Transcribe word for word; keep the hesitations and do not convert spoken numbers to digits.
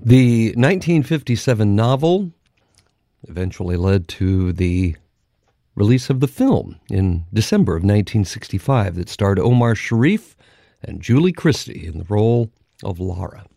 The nineteen fifty-seven novel eventually led to the release of the film in December of nineteen sixty-five that starred Omar Sharif and Julie Christie in the role of Laura.